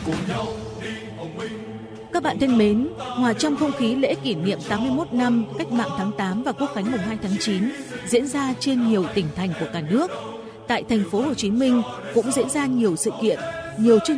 Các bạn thân mến, hòa trong không khí lễ kỷ niệm 81 năm Cách mạng tháng 8 và Quốc khánh mùng 2 tháng 9 diễn ra trên nhiều tỉnh thành của cả nước, tại thành phố Hồ Chí Minh cũng diễn ra nhiều sự kiện, nhiều chương